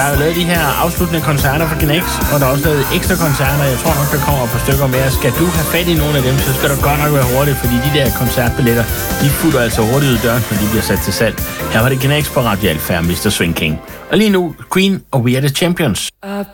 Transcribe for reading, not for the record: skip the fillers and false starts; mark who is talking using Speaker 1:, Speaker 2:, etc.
Speaker 1: Der er jo lavet de her afsluttende koncerter for Gnex, og der er også lavet ekstra koncerter. Jeg tror nok, der kommer et par stykker mere. Skal du have fat i nogle af dem, så skal du godt nok være hurtigt, fordi de der koncertbilletter, de futter altså hurtigt ud i døren, når de bliver sat til salg. Her var det Gnex på Radio Alfa, Mr. Swing King. Og lige nu, Queen og We Are The Champions.